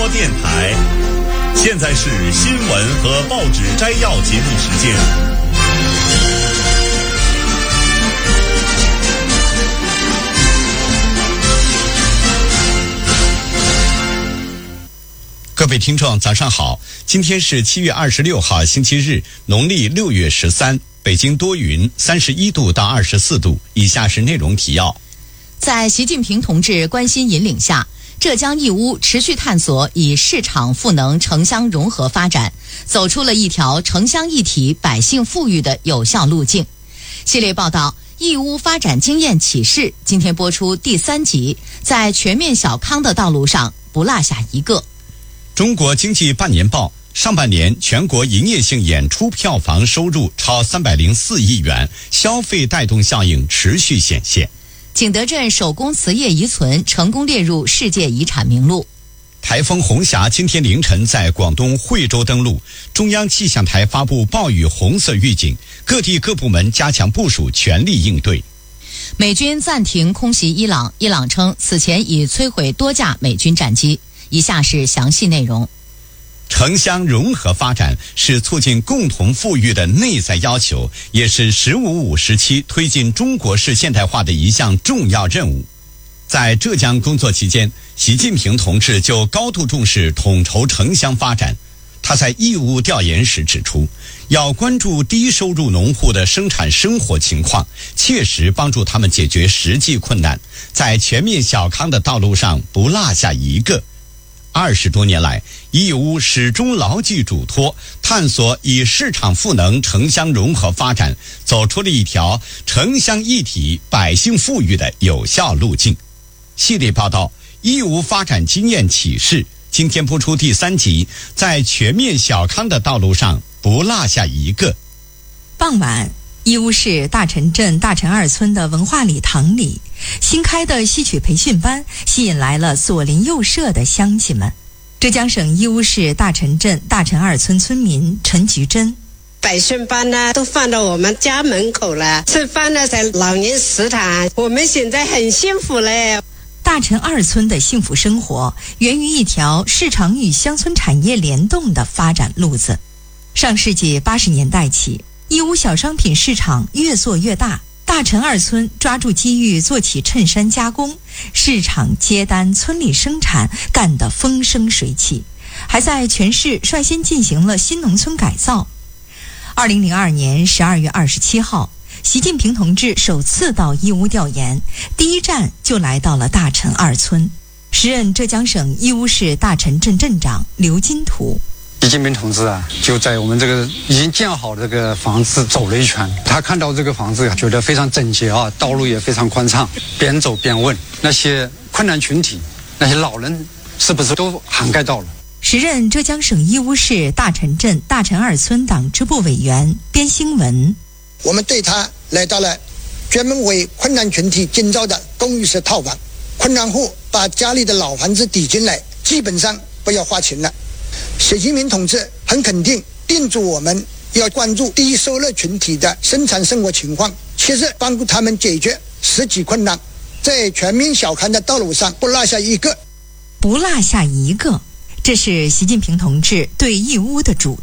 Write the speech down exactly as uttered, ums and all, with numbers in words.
电台。现在是新闻和报纸摘要节目时间。 各位听众早上好，今天是七月二十六号星期日，农历六月十三，北京多云，三十一度到二十四度。以下是内容提要。 在习近平同志关心引领下，浙江义乌持续探索以市场赋能城乡融合发展，走出了一条城乡一体百姓富裕的有效路径。系列报道义乌发展经验启示今天播出第三集，在全面小康的道路上不落下一个。 中国经济半年报，上半年全国营业性演出票房收入超三百零四亿元，消费带动效应持续显现。 景德镇手工瓷业遗存成功列入世界遗产名录。 台风红霞今天凌晨在广东惠州登陆，中央气象台发布暴雨红色预警，各地各部门加强部署，全力应对。 美军暂停空袭伊朗，伊朗称此前已摧毁多架美军战机。以下是详细内容。 城乡融合发展是促进共同富裕的内在要求，也是“十五五”时期推进中国式现代化的一项重要任务。在浙江工作期间，习近平同志就高度重视统筹城乡发展。他在义乌调研时指出，要关注低收入农户的生产生活情况，切实帮助他们解决实际困难，在全面小康的道路上不落下一个。二十多年来，义乌始终牢记嘱托，探索以市场赋能城乡融合发展，走出了一条城乡一体百姓富裕的有效路径。系列报道义乌发展经验启示今天播出第三集，在全面小康的道路上不落下一个。 傍晚，义乌市大陈镇大陈二村的文化礼堂里，新开的戏曲培训班吸引来了左邻右舍的乡亲们。浙江省义乌市大陈镇大陈二村村民陈菊珍， 培训班呢都放到我们家门口了，吃饭呢在老年食堂，我们现在很幸福嘞。 大陈二村的幸福生活源于一条市场与乡村产业联动的发展路子。上世纪八十年代起，义乌小商品市场越做越大，大陈二村抓住机遇做起衬衫加工，市场接单，村里生产，干得风生水起，还在全市率先进行了新农村改造。二零零二年十二月二十七号，习近平同志首次到义乌调研，第一站就来到了大陈二村。时任浙江省义乌市大陈镇镇长刘金图， 习近平同志啊，就在我们这个已经建好的这个房子走了一圈，他看到这个房子觉得非常整洁啊，道路也非常宽敞，边走边问那些困难群体，那些老人是不是都涵盖到了。 时任浙江省义乌市大陈镇大陈二村党支部委员边兴文， 我们对他来到了专门为困难群体建造的公寓式套房，困难户把家里的老房子抵进来，基本上不要花钱了。习近平同志很肯定叮嘱我们要关注低收入群体的生产生活情况，切实帮助他们解决实际困难，在全面小康的道路上不落下一个。 不落下一个，这是习近平同志对义乌的嘱